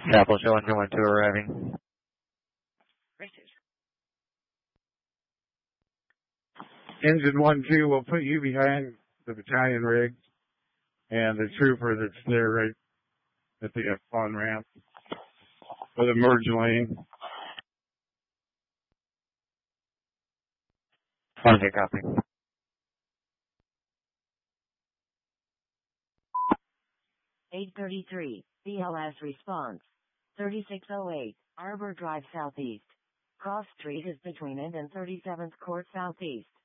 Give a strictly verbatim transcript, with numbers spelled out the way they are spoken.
Chapel Show one two one two arriving. Engine one two will put you behind the battalion rig and the trooper that's there right at the on ramp for the merge lane. Okay, copy. eight thirty-three, B L S response. thirty-six oh eight, Arbor Drive Southeast. Cross Street is between it and thirty-seventh Court Southeast.